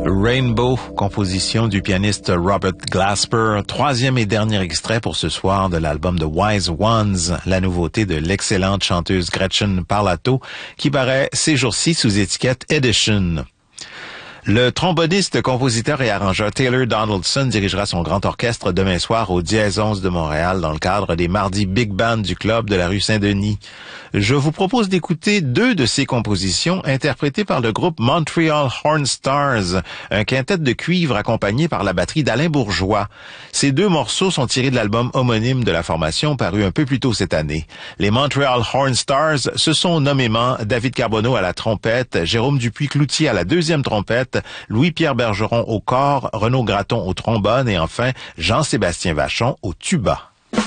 Rainbow, composition du pianiste Robert Glasper, troisième et dernier extrait pour ce soir de l'album The Wise Ones, la nouveauté de l'excellente chanteuse Gretchen Parlato, qui paraît ces jours-ci sous étiquette Edition. Le tromboniste, compositeur et arrangeur Taylor Donaldson dirigera son grand orchestre demain soir au Dièse 11 de Montréal dans le cadre des mardis Big Band du club de la rue Saint-Denis. Je vous propose d'écouter deux de ses compositions interprétées par le groupe Montreal Horn Stars, un quintet de cuivre accompagné par la batterie d'Alain Bourgeois. Ces deux morceaux sont tirés de l'album homonyme de la formation paru un peu plus tôt cette année. Les Montreal Horn Stars, ce sont nommément David Carbonneau à la trompette, Jérôme Dupuis-Cloutier à la deuxième trompette, Louis-Pierre Bergeron au cor, Renaud Gratton au trombone et enfin Jean-Sébastien Vachon au tuba.